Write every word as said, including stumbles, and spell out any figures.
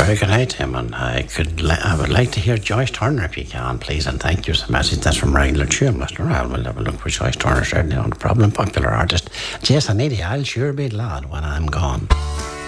very good night, Tim. And I could, li- I would like to hear Joyce Turner if you can, please. And thank you so much. That's from regular tune, Mister I'll We'll have a look for Joyce Turner, certainly on the problem. Popular artist. Jason Eady, I'll sure be glad when I'm gone.